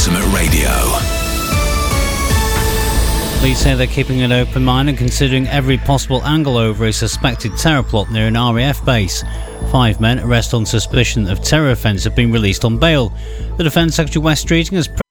Ultimate Radio. Police say they're keeping an open mind and considering every possible angle over a suspected terror plot near an RAF base. 5 men arrested on suspicion of terror offence have been released on bail. The Defence Secretary Wes Streeting has